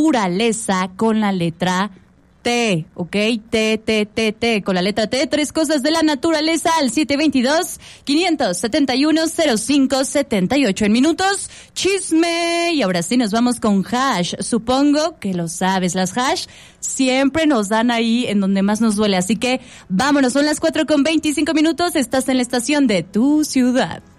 naturaleza con la letra T, ¿ok? T, con la letra T. 3 cosas de la naturaleza al 722-571-0578. En minutos, chisme. Y ahora sí nos vamos con hash. Supongo que lo sabes. Las hash siempre nos dan ahí en donde más nos duele. Así que vámonos, son las 4:25. Estás en la estación de tu ciudad.